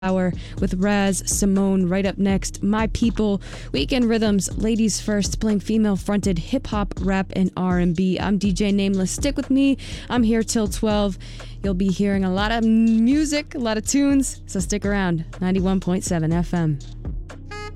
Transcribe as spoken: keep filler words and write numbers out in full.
Hour with Raz Simone. Right up next, My People, Weekend Rhythms, Ladies First, playing female-fronted hip-hop, rap, and R and B. I'm D J Nameless. Stick with me. I'm here till twelve. You'll be hearing a lot of music, a lot of tunes, so stick around. ninety-one point seven F M.